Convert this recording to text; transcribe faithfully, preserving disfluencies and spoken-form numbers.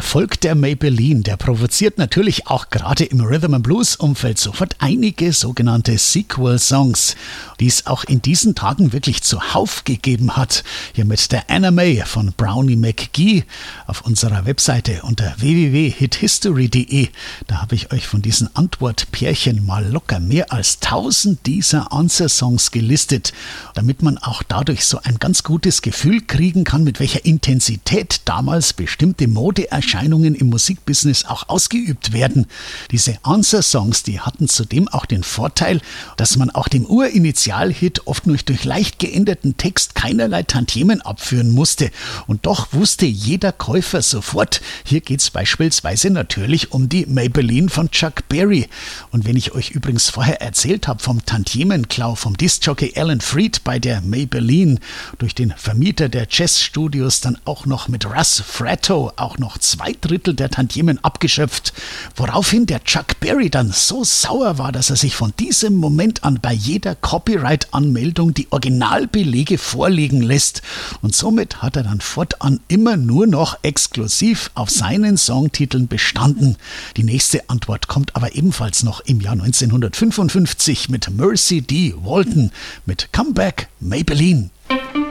Erfolg der Maybelline, der provoziert natürlich auch gerade im Rhythm and Blues Umfeld sofort einige sogenannte Sequel-Songs, die es auch in diesen Tagen wirklich zuhauf gegeben hat. Hier mit der Anna May von Brownie McGee auf unserer Webseite unter w w w punkt hit history punkt d e. Da habe ich euch von diesen Antwortpärchen mal locker mehr als tausend dieser Answer-Songs gelistet, damit man auch dadurch so ein ganz gutes Gefühl kriegen kann, mit welcher Intensität damals bestimmte Modeerscheinungen im Musikbusiness auch ausgeübt werden. Diese Answer-Songs, die hatten zudem auch den Vorteil, dass man auch dem Urinitial-Hit oft nur durch leicht geänderten Text keinerlei Tantiemen abführen musste. Und doch wusste jeder Käufer sofort, hier geht es beispielsweise natürlich um die Maybelline von Chuck Berry. Und wenn ich euch übrigens vorher erzählt habe vom Tantiemenklau vom Diskjockey Alan Freed bei der Maybelline, durch den Vermieter der Jazzstudios dann auch noch mit Russ Fratto auch noch zwei Drittel der Tantiemen abgeschöpft, woraufhin der Chuck Berry dann so sauer war, dass er sich von diesem Moment an bei jeder Copyright-Anmeldung die Originalbelege vorlegen lässt. Und somit hat er dann fortan immer nur noch exklusiv auf seinen Songtiteln bestanden. Die nächste Antwort kommt aber ebenfalls noch im Jahr neunzehnhundertfünfundfünfzig mit Mercy D. Walton mit Come Back Maybelline.